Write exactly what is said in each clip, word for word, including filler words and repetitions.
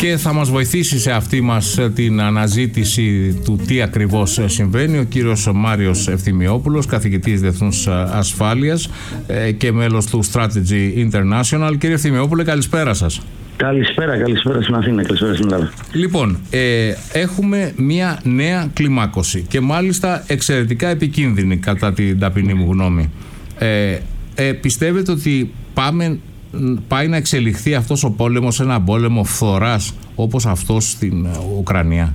Και θα μας βοηθήσει σε αυτή μας την αναζήτηση του τι ακριβώς συμβαίνει ο κύριος Μάριος Ευθυμιόπουλος, καθηγητής διεθνούς ασφάλειας και μέλος του Strategy International. Κύριε Ευθυμιόπουλε, καλησπέρα σας. Καλησπέρα, καλησπέρα στην Αθήνα, καλησπέρα στην Ελλάδα. Λοιπόν, ε, έχουμε μια νέα κλιμάκωση και μάλιστα εξαιρετικά επικίνδυνη κατά την ταπεινή μου γνώμη. Ε, ε, πιστεύετε ότι πάμε, πάει να εξελιχθεί αυτός ο πόλεμος σε ένα πόλεμο φθοράς όπως αυτός στην Ουκρανία,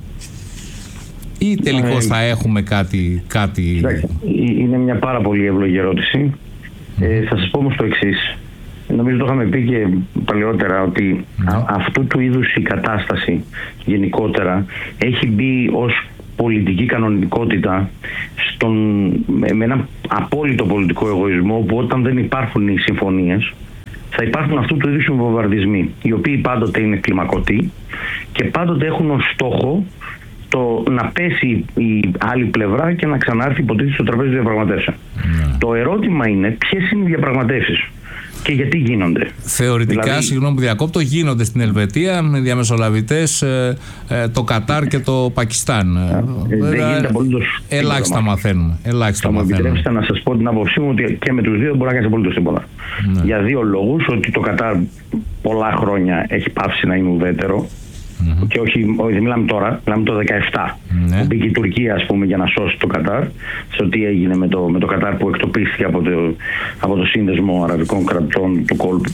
ή τελικώς ε, θα έχουμε κάτι... κάτι... Είναι μια πάρα πολύ εύλογη ερώτηση. Mm. Ε, θα σας πω όμως το εξής. Νομίζω το είχαμε πει και παλαιότερα ότι mm. α, αυτού του είδους η κατάσταση γενικότερα έχει μπει ως πολιτική κανονικότητα στον, με, με ένα απόλυτο πολιτικό εγωισμό, που όταν δεν υπάρχουν οι συμφωνίες θα υπάρχουν αυτού του είδους οι βομβαρδισμοί, οι οποίοι πάντοτε είναι κλιμακωτοί και πάντοτε έχουν ως στόχο το να πέσει η άλλη πλευρά και να ξανάρθει υποτίθεται στο τραπέζι των διαπραγματεύσεων. Mm. Το ερώτημα είναι ποιες είναι οι διαπραγματεύσεις και γιατί γίνονται. Θεωρητικά, δηλαδή, συγγνώμη που διακόπτω, γίνονται στην Ελβετία με διαμεσολαβητές ε, ε, το Κατάρ και το Πακιστάν. Ε, δεν γίνεται απολύτως ελάχιστα μαθαίνουμε. Ελάχιστα θα μου μαθαίνουμε. επιτρέψετε να σας πω την άποψή μου ότι και με τους δύο δεν μπορεί να κάνει απολύτως τίποτα. Ναι. Για δύο λόγους: ότι το Κατάρ πολλά χρόνια έχει πάψει να είναι ουδέτερο. Mm-hmm. Και όχι, όχι, δεν μιλάμε τώρα, μιλάμε το δεκαεπτά. Mm-hmm. Που μπήκε η Τουρκία, ας πούμε, για να σώσει το Κατάρ. Στο τι έγινε με το, με το Κατάρ που εκτοπίστηκε από το, από το Σύνδεσμο Αραβικών Κρατών του Κόλπου.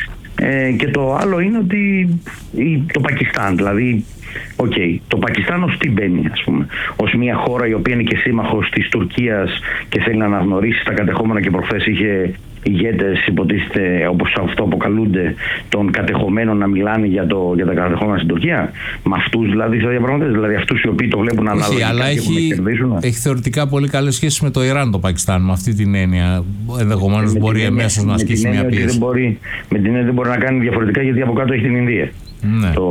Ε, και το άλλο είναι ότι η, το Πακιστάν, δηλαδή, okay, το Πακιστάν ως τι μπαίνει, ας πούμε, ως μια χώρα η οποία είναι και σύμμαχος της Τουρκίας και θέλει να αναγνωρίσει τα κατεχόμενα, και προχθές είχε ηγέτες, υποτίθεται, όπως αυτό αποκαλούνται, των κατεχομένων να μιλάνε για, το, για τα κατεχόμενα στην Τουρκία. Με αυτούς δηλαδή θα διαπραγματεύονται, δηλαδή αυτούς οι οποίοι το βλέπουν αναλογικά. Αλλά έχει, έχει θεωρητικά πολύ καλές σχέσεις με το Ιράν το Πακιστάν, με αυτή την έννοια. Ενδεχομένως μπορεί εμέσως να ασκήσει μια πίεση. Δεν μπορεί, με την έννοια δεν μπορεί να κάνει διαφορετικά, γιατί από κάτω έχει την Ινδία. Ναι. Το...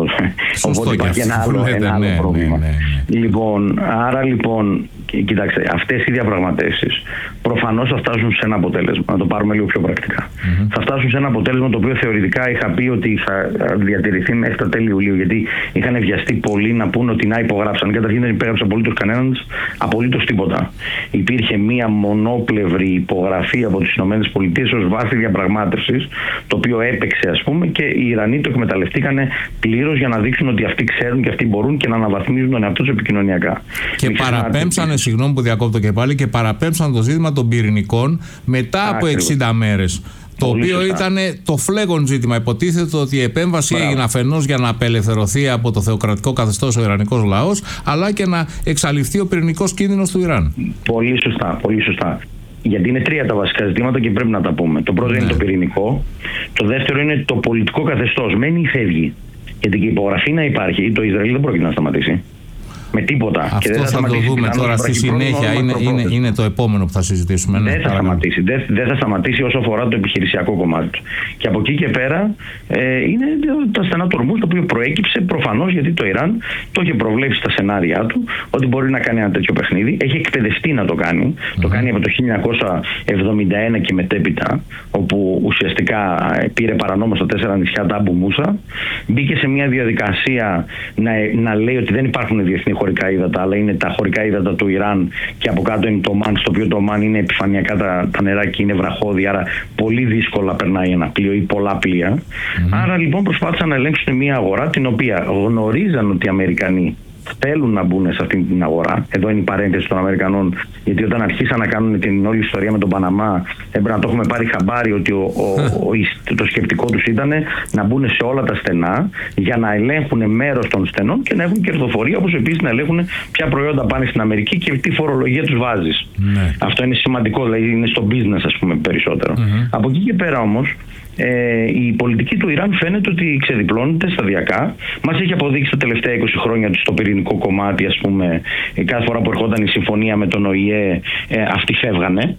Οπότε υπάρχει ένα άλλο, λέτε, ένα άλλο ναι, πρόβλημα. Ναι, ναι, ναι. Λοιπόν, άρα λοιπόν, κοιτάξτε, αυτές οι διαπραγματεύσεις προφανώς θα φτάσουν σε ένα αποτέλεσμα. Να το πάρουμε λίγο πιο πρακτικά. Mm-hmm. Θα φτάσουν σε ένα αποτέλεσμα το οποίο θεωρητικά είχα πει ότι θα διατηρηθεί μέχρι τα τέλη Ιουλίου. Γιατί είχαν βιαστεί πολλοί να πούνε ότι να υπογράψαν. Καταρχήν δεν υπέγραψε απολύτως κανένας, απολύτως τίποτα. Υπήρχε μία μονόπλευρη υπογραφή από τις ΗΠΑ ως βάση διαπραγμάτευσης, το οποίο έπαιξε, ας πούμε, και οι Ιρανοί το εκμεταλλευτήκαν πλήρως για να δείξουν ότι αυτοί ξέρουν και αυτοί μπορούν και να αναβαθμίζουν τον εαυτό τους επικοινωνιακά. Και Μην παραπέμψανε, συγγνώμη που διακόπτω και πάλι, και παραπέμψαν το ζήτημα των πυρηνικών μετά Ά, από εξήντα μέρες. Το Πολύ οποίο σωστά. Ήταν το φλέγον ζήτημα. Υποτίθεται ότι η επέμβαση Μπράβο. έγινε αφενός για να απελευθερωθεί από το θεοκρατικό καθεστώς ο ιρανικός λαός, αλλά και να εξαλειφθεί ο πυρηνικός κίνδυνος του Ιράν. Πολύ σωστά, πολύ σωστά. Γιατί είναι τρία τα βασικά ζητήματα και πρέπει να τα πούμε. Το πρώτο ναι. είναι το πυρηνικό. Το δεύτερο είναι το πολιτικό καθεστώς. Μένει ή φεύγει. Γιατί και η υπογραφή να υπάρχει, το Ισραήλ δεν πρόκειται να σταματήσει. Με τίποτα. Αυτό και δεν θα, θα το δούμε τώρα στη συνέχεια. Είναι, είναι, είναι το επόμενο που θα συζητήσουμε. Δεν ναι, θα σταματήσει. Δεν, δεν θα σταματήσει όσο αφορά το επιχειρησιακό κομμάτι του. Και από εκεί και πέρα ε, είναι τα στενά του ορμού, το οποίο προέκυψε προφανώς γιατί το Ιράν το είχε προβλέψει στα σενάρια του ότι μπορεί να κάνει ένα τέτοιο παιχνίδι. Έχει εκπαιδευτεί να το κάνει. Mm-hmm. Το κάνει από το χίλια εννιακόσια εβδομήντα ένα και μετέπειτα, όπου ουσιαστικά πήρε παρανόμως τα τέσσερα νησιά τα Αμπου Μούσα. Μπήκε σε μια διαδικασία να, να λέει ότι δεν υπάρχουν διεθνή χωρικά ύδατα, αλλά είναι τα χωρικά ύδατα του Ιράν και από κάτω είναι το Ομάν, στο οποίο το Ομάν είναι επιφανειακά τα, τα νερά και είναι βραχώδη, άρα πολύ δύσκολα περνάει ένα πλοίο ή πολλά πλοία. Mm-hmm. Άρα λοιπόν προσπάθησαν να ελέγξουν μια αγορά την οποία γνωρίζαν ότι οι Αμερικανοί θέλουν να μπουν σε αυτή την αγορά. Εδώ είναι η παρένθεση των Αμερικανών, γιατί όταν αρχίσαν να κάνουν την όλη ιστορία με τον Παναμά, έπρεπε να το έχουμε πάρει χαμπάρι ότι ο, ο, ο, το σκεπτικό τους ήταν να μπουν σε όλα τα στενά για να ελέγχουν μέρος των στενών και να έχουν κερδοφορία, όπως επίσης να ελέγχουν ποια προϊόντα πάνε στην Αμερική και τι φορολογία τους βάζεις. Ναι. Αυτό είναι σημαντικό, δηλαδή είναι στο business, ας πούμε, περισσότερο. Mm-hmm. Από εκεί και πέρα όμως, Ε, η πολιτική του Ιράν φαίνεται ότι ξεδιπλώνεται σταδιακά. Μας έχει αποδείξει τα τελευταία είκοσι χρόνια ότι στο πυρηνικό κομμάτι, ας πούμε, κάθε φορά που ερχόταν η συμφωνία με τον Ο Η Ε, ε αυτοί φεύγανε.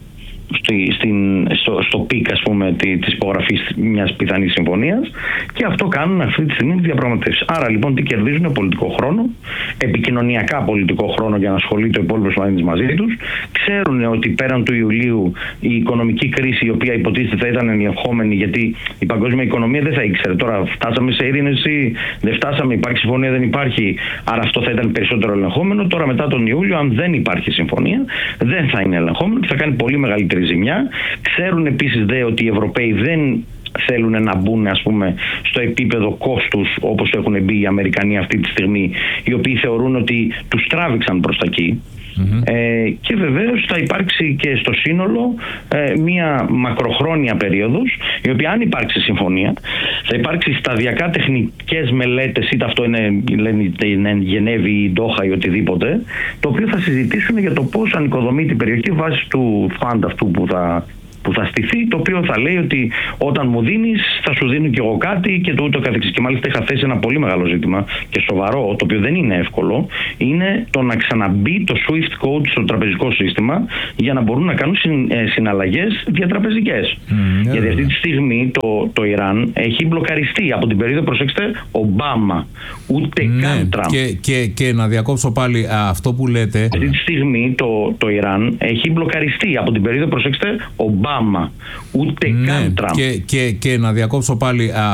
στη, στην, στο, στο πικ, ας πούμε, της υπογραφής μιας πιθανής συμφωνίας, και αυτό κάνουν αυτή τη στιγμή τις διαπραγματεύσεις. Άρα λοιπόν τι κερδίζουν? Πολιτικό χρόνο, επικοινωνιακά πολιτικό χρόνο για να ασχολείται ο υπόλοιπος πλανήτης μαζί τους. Ξέρουν ότι πέραν του Ιουλίου η οικονομική κρίση, η οποία υποτίθεται θα ήταν ελεγχόμενη, γιατί η παγκόσμια οικονομία δεν θα ήξερε. Τώρα φτάσαμε σε ειρήνευση, δεν φτάσαμε, υπάρχει συμφωνία, δεν υπάρχει, άρα αυτό θα ήταν περισσότερο ελεγχόμενο. Τώρα μετά τον Ιούλιο, αν δεν υπάρχει συμφωνία, δεν θα είναι ελεγχόμενο και θα κάνει πολύ μεγαλύτερη ζημιά. Ξέρουν επίσης δε ότι οι Ευρωπαίοι δεν θέλουν να μπουν, ας πούμε, στο επίπεδο κόστους όπως έχουν μπει οι Αμερικανοί αυτή τη στιγμή, οι οποίοι θεωρούν ότι τους τράβηξαν προς τα εκεί. Mm-hmm. Ε, και βεβαίως θα υπάρξει και στο σύνολο ε, μια μακροχρόνια περίοδος, η οποία, αν υπάρξει συμφωνία, θα υπάρξει σταδιακά τεχνικές μελέτες, είτε αυτό είναι, λένε, είναι Γενέβη ή Ντόχα ή οτιδήποτε, το οποίο θα συζητήσουν για το πώς ανοικοδομεί την περιοχή βάσει του φαντ αυτού που θα που θα στηθεί, το οποίο θα λέει ότι όταν μου δίνεις θα σου δίνω κι εγώ κάτι και το ούτω καθεξής. Και μάλιστα είχα θέσει ένα πολύ μεγάλο ζήτημα και σοβαρό, το οποίο δεν είναι εύκολο, είναι το να ξαναμπεί το Swift Code στο τραπεζικό σύστημα για να μπορούν να κάνουν συν, ε, συναλλαγές διατραπεζικές. Mm, yeah, Γιατί αυτή τη στιγμή το, το Ιράν έχει μπλοκαριστεί από την περίοδο, προσέξτε, Ομπάμα. Ούτε mm, καν Τραμπ. Και, και, και να διακόψω πάλι α, αυτό που λέτε. Αυτή τη στιγμή το, το Ιράν έχει μπλοκαριστεί από την περίοδο, προσέξτε, Ομπάμα. Ούτε ναι, καν Τραμπ. Και, και, και να διακόψω πάλι α,